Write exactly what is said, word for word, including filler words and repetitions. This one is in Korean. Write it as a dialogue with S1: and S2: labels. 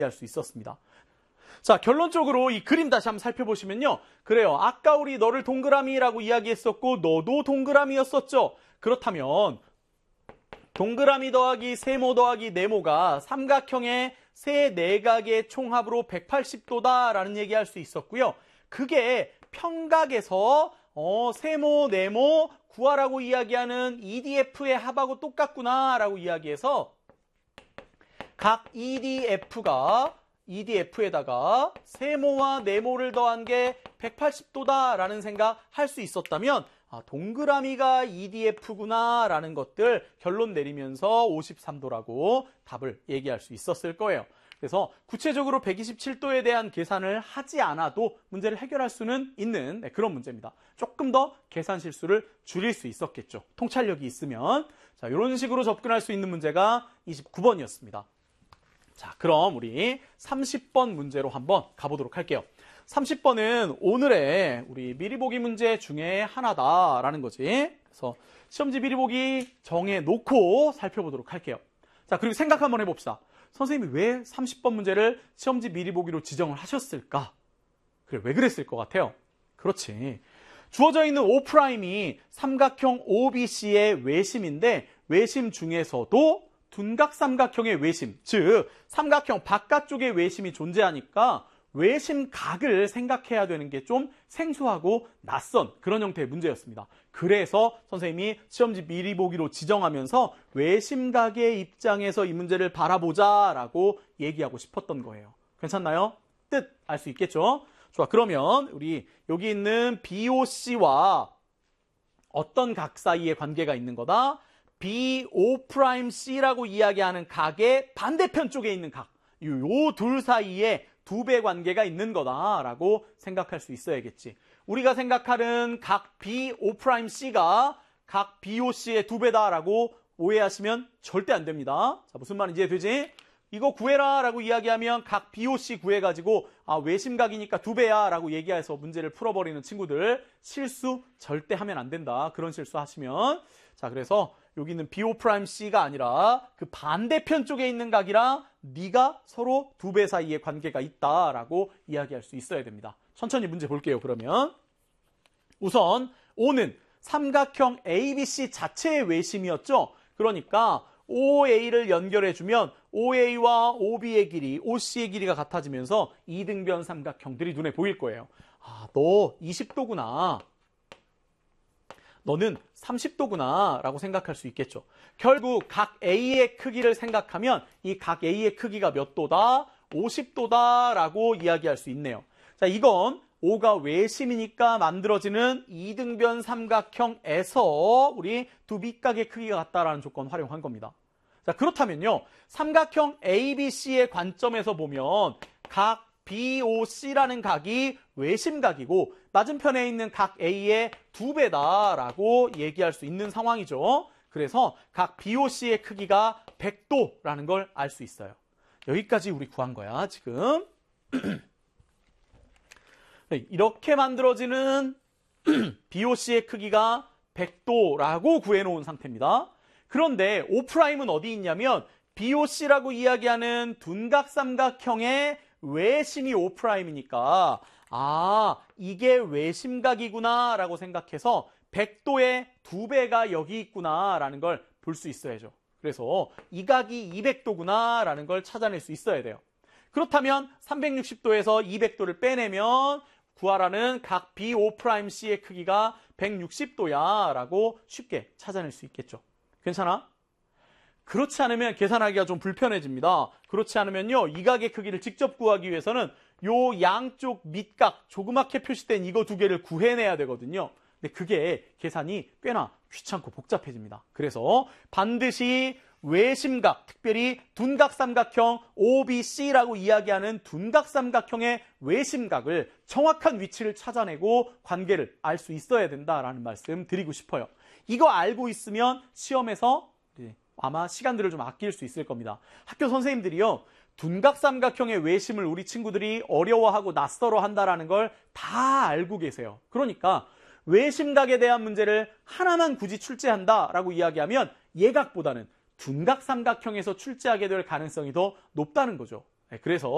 S1: 할 수 있었습니다. 자, 결론적으로 이 그림 다시 한번 살펴보시면요. 그래요. 아까 우리 너를 동그라미라고 이야기했었고 너도 동그라미였었죠. 그렇다면 동그라미 더하기 세모 더하기 네모가 삼각형의 세 내각의 총합으로 백팔십 도다라는 얘기할 수 있었고요. 그게 평각에서 어, 세모, 네모 구하라고 이야기하는 이디에프의 합하고 똑같구나라고 이야기해서 각 이디에프가 이디에프에다가 세모와 네모를 더한 게 백팔십 도다라는 생각 할 수 있었다면 아, 동그라미가 이디에프구나라는 것들 결론 내리면서 오십삼 도라고 답을 얘기할 수 있었을 거예요. 그래서 구체적으로 백이십칠 도에 대한 계산을 하지 않아도 문제를 해결할 수는 있는 네, 그런 문제입니다. 조금 더 계산 실수를 줄일 수 있었겠죠. 통찰력이 있으면. 자, 이런 식으로 접근할 수 있는 문제가 이십구 번이었습니다. 자, 그럼 우리 삼십 번 문제로 한번 가보도록 할게요. 삼십 번은 오늘의 우리 미리 보기 문제 중에 하나다라는 거지. 그래서 시험지 미리 보기 정해놓고 살펴보도록 할게요. 자, 그리고 생각 한번 해봅시다. 선생님이 왜 삼십 번 문제를 시험지 미리 보기로 지정을 하셨을까? 그래, 왜 그랬을 것 같아요? 그렇지. 주어져 있는 O'이 삼각형 오비씨의 외심인데 외심 중에서도 둔각삼각형의 외심, 즉 삼각형 바깥쪽의 외심이 존재하니까 외심각을 생각해야 되는 게 좀 생소하고 낯선 그런 형태의 문제였습니다. 그래서 선생님이 시험지 미리 보기로 지정하면서 외심각의 입장에서 이 문제를 바라보자라고 얘기하고 싶었던 거예요. 괜찮나요? 뜻 알 수 있겠죠? 좋아, 그러면 우리 여기 있는 비오씨와 어떤 각 사이의 관계가 있는 거다? 비오'C라고 이야기하는 각의 반대편 쪽에 있는 각, 요 둘 사이에 두 배 관계가 있는 거다라고 생각할 수 있어야겠지. 우리가 생각하는 각 비오'C가 각 비오씨의 두 배다라고 오해하시면 절대 안 됩니다. 자, 무슨 말인지 이해되지? 이거 구해라 라고 이야기하면 각 비오씨 구해가지고 아, 외심각이니까 두 배야 라고 얘기해서 문제를 풀어버리는 친구들 실수 절대 하면 안 된다. 그런 실수 하시면. 자, 그래서 여기 있는 비오'C가 아니라 그 반대편 쪽에 있는 각이랑 네가 서로 두 배 사이의 관계가 있다라고 이야기할 수 있어야 됩니다. 천천히 문제 볼게요. 그러면 우선 O는 삼각형 에이비씨 자체의 외심이었죠. 그러니까 오에이를 연결해주면 오에이와 오비의 길이, 오씨의 길이가 같아지면서 이등변 삼각형들이 눈에 보일 거예요. 아, 너 이십 도구나. 너는 삼십 도구나 라고 생각할 수 있겠죠. 결국 각 A의 크기를 생각하면 이 각 A의 크기가 몇 도다? 오십 도다 라고 이야기할 수 있네요. 자, 이건 O가 외심이니까 만들어지는 이등변 삼각형에서 우리 두 밑각의 크기가 같다라는 조건 활용한 겁니다. 자, 그렇다면요. 삼각형 에이비씨의 관점에서 보면 각 비오씨라는 각이 외심각이고 맞은편에 있는 각 A의 두 배다라고 얘기할 수 있는 상황이죠. 그래서 각 비오씨의 크기가 백 도라는 걸 알 수 있어요. 여기까지 우리 구한 거야, 지금. 이렇게 만들어지는 비오씨의 크기가 백 도라고 구해놓은 상태입니다. 그런데 O'은 어디 있냐면 비오씨라고 이야기하는 둔각삼각형의 외심이 O'이니까 아, 이게 외심각이구나 라고 생각해서 백 도의 두 배가 여기 있구나 라는 걸 볼 수 있어야죠. 그래서 이 각이 이백 도구나 라는 걸 찾아낼 수 있어야 돼요. 그렇다면 삼백육십 도에서 이백 도를 빼내면 구하라는 각 비오'C의 크기가 백육십 도야 라고 쉽게 찾아낼 수 있겠죠. 괜찮아? 그렇지 않으면 계산하기가 좀 불편해집니다. 그렇지 않으면요, 이 각의 크기를 직접 구하기 위해서는 요 양쪽 밑각 조그맣게 표시된 이거 두 개를 구해내야 되거든요. 근데 그게 계산이 꽤나 귀찮고 복잡해집니다. 그래서 반드시 외심각, 특별히 둔각삼각형 오비씨라고 이야기하는 둔각삼각형의 외심각을 정확한 위치를 찾아내고 관계를 알 수 있어야 된다라는 말씀 드리고 싶어요. 이거 알고 있으면 시험에서 아마 시간들을 좀 아낄 수 있을 겁니다. 학교 선생님들이요, 둔각삼각형의 외심을 우리 친구들이 어려워하고 낯설어 한다는 걸 다 알고 계세요. 그러니까 외심각에 대한 문제를 하나만 굳이 출제한다라고 이야기하면 예각보다는 둔각삼각형에서 출제하게 될 가능성이 더 높다는 거죠. 그래서